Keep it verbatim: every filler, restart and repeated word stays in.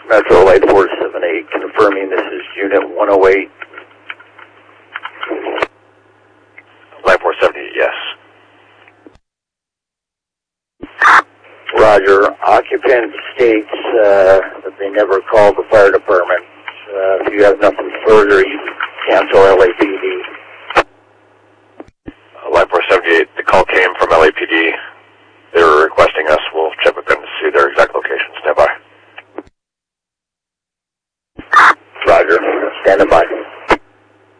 Metro Light four seven eight, confirming this is Unit one oh eight. Light four seven eight, yes. Roger. Occupant states uh, that they never called the fire department. Uh, if you have nothing further, you can cancel L A P D. Uh, Light four seven eight, the call came from L A P D.